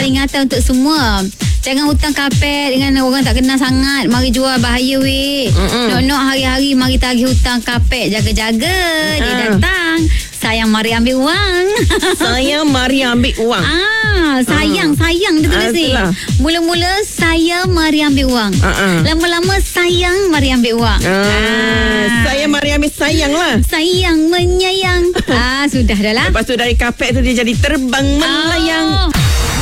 peringatan untuk semua. Jangan hutang kapet dengan orang tak kenal sangat. Mari jual, bahaya weh. Nok-nok hari-hari mari tagih hutang kapet. Jaga-jaga. Dia datang. Sayang mari ambil wang. Sayang mari ambil wang. Sayang dia tulis ni. Mula-mula saya mari ambil wang. Lama-lama sayang mari ambil wang. Saya mari ambil sayang lah. Sayang menyayang. Sudah dah lah. Lepas tu dari kapet tu dia jadi terbang melayang.